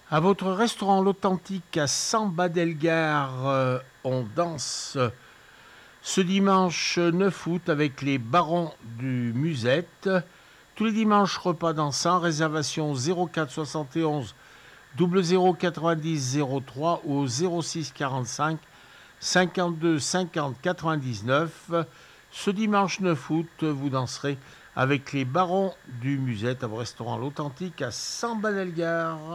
À votre restaurant L'Authentique à Samba-Delgare, on danse ce dimanche 9 août avec les Barons du Musette. Tous les dimanches, repas dansant, réservation 04 71 00 90 03 ou au 06 45 52 50 99. Ce dimanche 9 août, vous danserez avec les Barons du Musette à vos restaurants L'Authentique à Samba-Delgare.